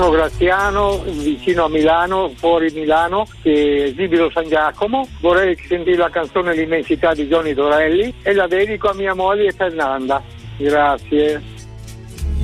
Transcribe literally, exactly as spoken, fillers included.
sono Graziano, vicino a Milano, fuori Milano, che Giubilo San Giacomo. Vorrei sentire la canzone L'immensità di Johnny Dorelli e la dedico a mia moglie Fernanda. Grazie.